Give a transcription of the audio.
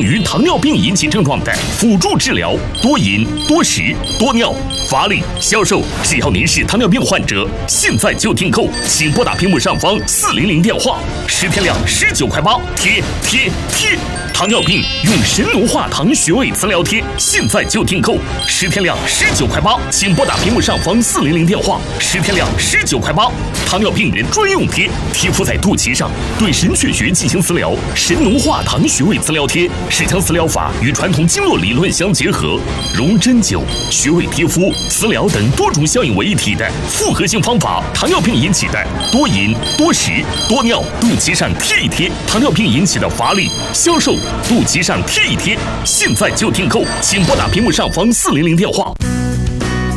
于糖尿病引起症状的辅助治疗，多饮、多食、多尿、乏力、消瘦。只要您是糖尿病患者，现在就订购，请拨打屏幕上方400电话，10天量19块8，贴。糖尿病用神农化糖穴位磁疗贴，现在就订购，10天量19块8，请拨打屏幕上方400电话，10天量19块8。糖尿病人专用贴，贴敷在肚脐上，对神阙穴进行磁疗。神农化糖穴位磁疗贴是将磁疗法与传统经络理论相结合，融针灸、穴位贴敷、磁疗等多种效应为一体的复合性方法。糖尿病引起的多饮、多食、多尿，肚脐上贴一贴；糖尿病引起的乏力、消瘦，肚脐上贴一贴。现在就订购，请拨打屏幕上方400电话。